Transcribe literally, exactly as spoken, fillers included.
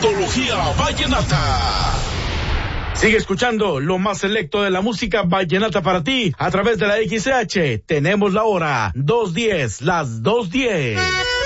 Antología Vallenata. Sigue escuchando lo más selecto de la música vallenata para ti a través de la X C H. Tenemos la hora dos diez, las dos diez.